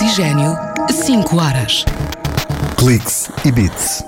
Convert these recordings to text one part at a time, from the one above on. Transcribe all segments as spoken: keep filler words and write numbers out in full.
Oxigênio, cinco horas. Cliques e Beats.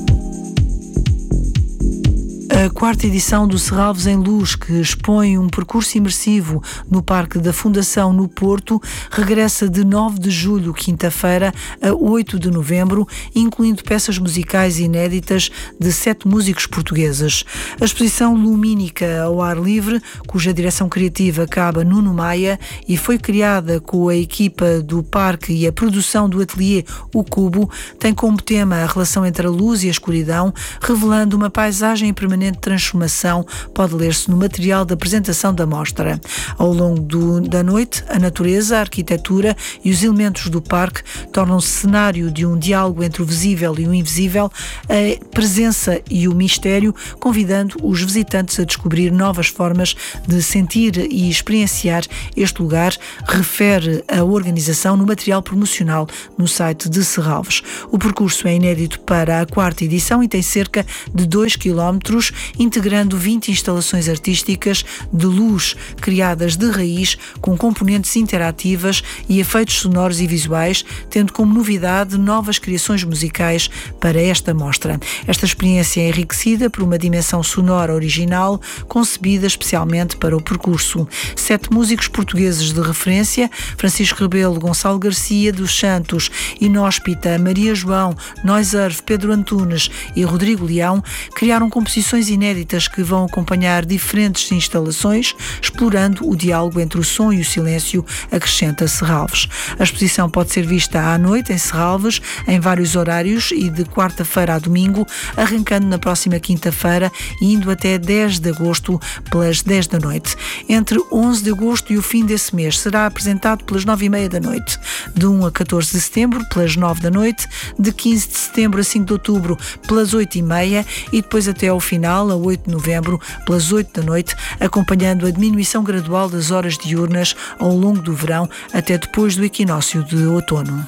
A quarta edição do Serralves em Luz, que expõe um percurso imersivo no Parque da Fundação no Porto, regressa de nove de julho, quinta-feira, a oito de novembro, incluindo peças musicais inéditas de sete músicos portugueses. A exposição lumínica ao ar livre, cuja direção criativa cabe a Nuno Maia e foi criada com a equipa do Parque e a produção do ateliê O Cubo, tem como tema a relação entre a luz e a escuridão, revelando uma paisagem em permanente transformação, pode ler-se no material da apresentação da mostra. Ao longo do, da noite, a natureza, a arquitetura e os elementos do parque tornam-se cenário de um diálogo entre o visível e o invisível, a presença e o mistério, convidando os visitantes a descobrir novas formas de sentir e experienciar este lugar, refere a organização no material promocional no site de Serralves. O percurso é inédito para a quarta edição e tem cerca de dois quilómetros, integrando vinte instalações artísticas de luz criadas de raiz, com componentes interativas e efeitos sonoros e visuais, tendo como novidade novas criações musicais para esta mostra. Esta experiência é enriquecida por uma dimensão sonora original, concebida especialmente para o percurso. Sete músicos portugueses de referência, Francisco Rebelo, Gonçalo Garcia dos Santos, Inóspita, Maria João, Noiserve, Pedro Antunes e Rodrigo Leão, criaram composições inéditas que vão acompanhar diferentes instalações, explorando o diálogo entre o som e o silêncio, acrescenta Serralves. A exposição pode ser vista à noite em Serralves, em vários horários e de quarta-feira a domingo, arrancando na próxima quinta-feira e indo até dez de agosto pelas dez da noite. Entre onze de agosto e o fim desse mês será apresentado pelas nove e meia da noite. De um a catorze de setembro, pelas nove da noite, de quinze de setembro a cinco de outubro, pelas oito e meia e depois até ao final, a oito de novembro, pelas oito da noite, acompanhando a diminuição gradual das horas diurnas ao longo do verão até depois do equinócio de outono.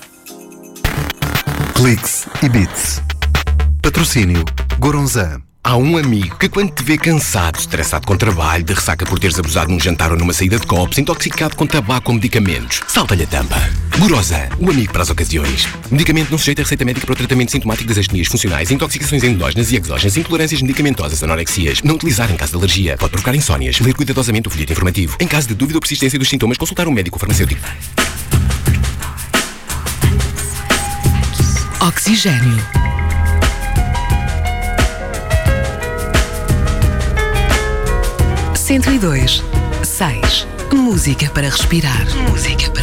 Cliques e Beats. Patrocínio Goronzan. Há um amigo que quando te vê cansado, estressado com trabalho, de ressaca por teres abusado num jantar ou numa saída de copos, intoxicado com tabaco ou medicamentos, salta-lhe a tampa. Goronzan, o amigo para as ocasiões. Medicamento não sujeito a receita médica para o tratamento sintomático das astenias funcionais, intoxicações endógenas e exógenas, intolerâncias medicamentosas, anorexias. Não utilizar em caso de alergia. Pode provocar insónias. Ler cuidadosamente o folheto informativo. Em caso de dúvida ou persistência dos sintomas, consultar um médico farmacêutico. Oxigênio. cento e dois, seis. Música para respirar. Música para